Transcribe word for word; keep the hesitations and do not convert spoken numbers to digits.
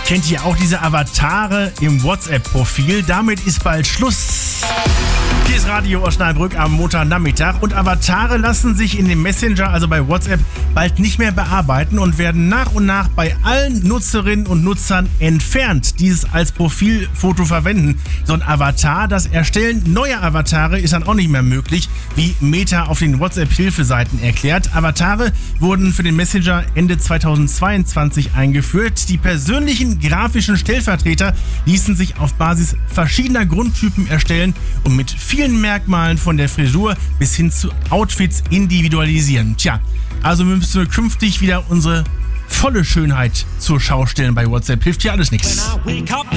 Kennt ihr auch diese Avatare im WhatsApp-Profil? Damit ist bald Schluss. Hier ist Radio Osnabrück am Montagnachmittag und Avatare lassen sich in dem Messenger, also bei WhatsApp, bald nicht mehr bearbeiten und werden nach und nach bei allen Nutzerinnen und Nutzern entfernt, die es als Profilfoto verwenden. So ein Avatar, das Erstellen neuer Avatare ist dann auch nicht mehr möglich, wie Meta auf den WhatsApp-Hilfeseiten erklärt. Avatare wurden für den Messenger Ende zweitausendzweiundzwanzig eingeführt. Die persönlichen grafischen Stellvertreter ließen sich auf Basis verschiedener Grundtypen erstellen und mit vielen Merkmalen von der Frisur bis hin zu Outfits individualisieren. Tja, also müssen wir künftig wieder unsere volle Schönheit zur Schau stellen bei WhatsApp. Hilft hier alles nichts.